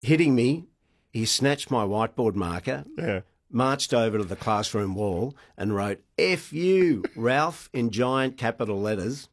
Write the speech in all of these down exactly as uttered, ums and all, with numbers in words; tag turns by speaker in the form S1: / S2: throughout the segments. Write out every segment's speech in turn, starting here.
S1: hitting me, he snatched my whiteboard marker,
S2: Yeah.
S1: marched over to the classroom wall and wrote, F you, Ralph, in giant capital letters.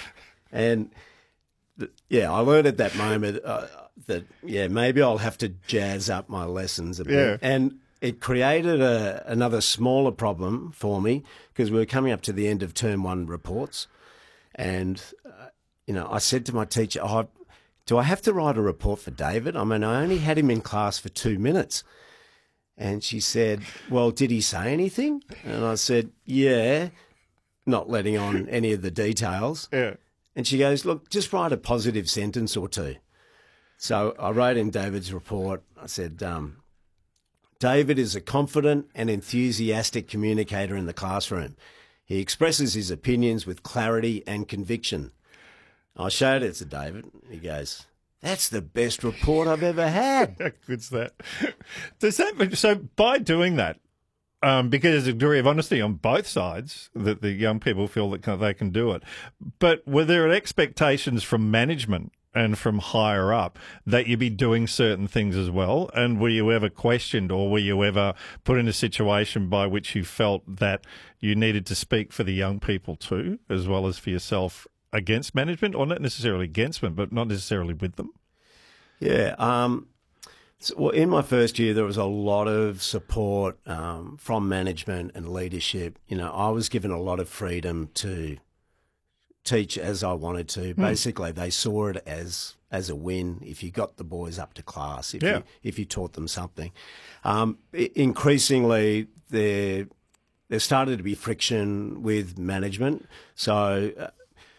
S1: And, th- yeah, I learned at that moment uh, that, yeah, maybe I'll have to jazz up my lessons a bit.
S2: Yeah.
S1: And it created a, another smaller problem for me because we were coming up to the end of term one reports. And, uh, you know, I said to my teacher, oh, do I have to write a report for David? I mean, I only had him in class for two minutes. And she said, well, did he say anything? And I said, yeah, not letting on any of the details.
S2: Yeah.
S1: And she goes, look, just write a positive sentence or two. So I wrote in David's report, I said, um, David is a confident and enthusiastic communicator in the classroom. He expresses his opinions with clarity and conviction. I showed it to David. He goes, that's the best report I've ever had.
S2: How good's that? Does that so by doing that, um, because there's a degree of honesty on both sides that the young people feel that they can do it, but were there expectations from management and from higher up that you be doing certain things as well? And were you ever questioned, or were you ever put in a situation by which you felt that you needed to speak for the young people too, as well as for yourself, against management, or not necessarily against them, but not necessarily with them?
S1: Yeah. Um, so, well, in my first year, there was a lot of support um, from management and leadership. You know, I was given a lot of freedom to teach as I wanted to.
S2: Hmm.
S1: Basically, they saw it as as a win if you got the boys up to class, if
S2: Yeah.
S1: you if you taught them something. Um, i- increasingly, there there started to be friction with management. So. Uh,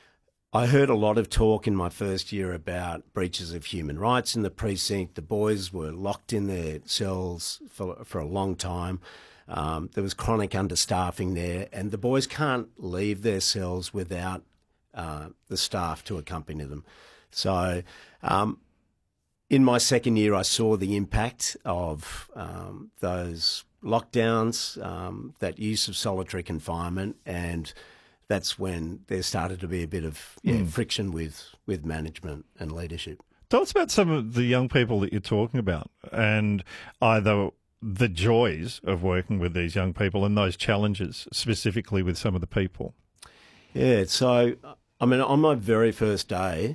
S1: I heard a lot of talk in my first year about breaches of human rights in the precinct. The boys were locked in their cells for, for a long time. Um, there was chronic understaffing there, and the boys can't leave their cells without uh, the staff to accompany them. So um, in my second year, I saw the impact of um, those lockdowns, um, that use of solitary confinement, and that's when there started to be a bit of yeah,
S2: Mm.
S1: friction with, with management and leadership.
S2: Tell us about some of the young people that you're talking about, and either the joys of working with these young people and those challenges specifically with some of the people.
S1: Yeah, so, I mean, on my very first day,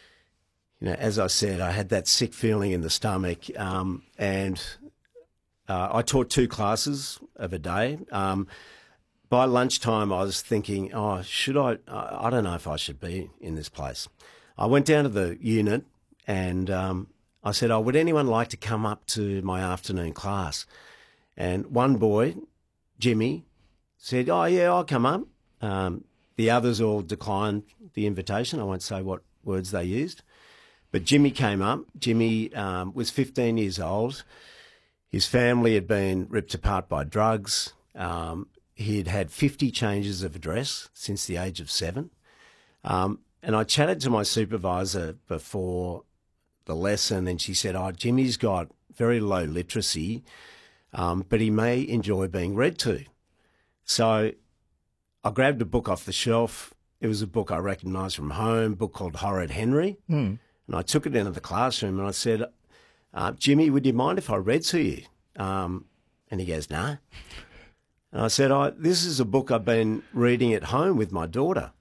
S1: you know, as I said, I had that sick feeling in the stomach, um, and uh, I taught two classes of a day. Um, By lunchtime, I was thinking, oh, should I, I I don't know if I should be in this place. I went down to the unit and um, I said, oh, would anyone like to come up to my afternoon class? And one boy, Jimmy, said, oh, yeah, I'll come up. Um, the others all declined the invitation. I won't say what words they used. But Jimmy came up. Jimmy um, was fifteen years old. His family had been ripped apart by drugs. Um, He had had fifty changes of address since the age of seven. Um, and I chatted to my supervisor before the lesson, and she said, oh, Jimmy's got very low literacy, um, but he may enjoy being read to. So I grabbed a book off the shelf. It was a book I recognised from home, a book called Horrid Henry.
S2: Mm.
S1: And I took it into the classroom and I said, uh, Jimmy, would you mind if I read to you? Um, and he goes, no. Nah. And I said, oh, this is a book I've been reading at home with my daughter.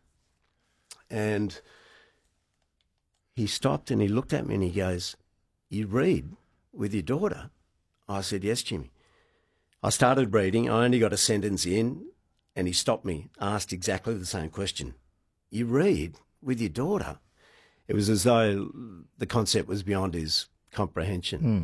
S1: And he stopped and he looked at me and he goes, you read with your daughter? I said, yes, Jimmy. I started reading. I only got a sentence in and he stopped me, asked exactly the same question. You read with your daughter? It was as though the concept was beyond his comprehension.
S2: Mm.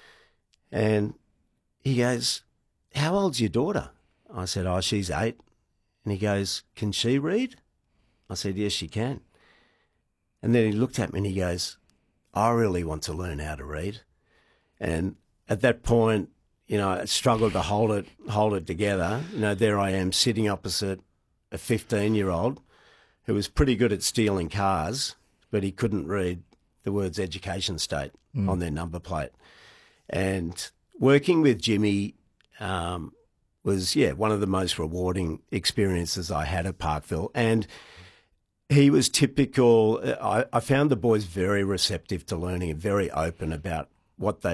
S1: And he goes, how old's your daughter? I said, oh, she's eight. And he goes, can she read? I said, yes, she can. And then he looked at me and he goes, I really want to learn how to read. And at that point, you know, I struggled to hold it, hold it together. You know, there I am sitting opposite a fifteen-year-old who was pretty good at stealing cars, but he couldn't read the words education state mm. on their number plate. And working with Jimmy, um, was, yeah, one of the most rewarding experiences I had at Parkville. And he was typical. I, I found the boys very receptive to learning and very open about what they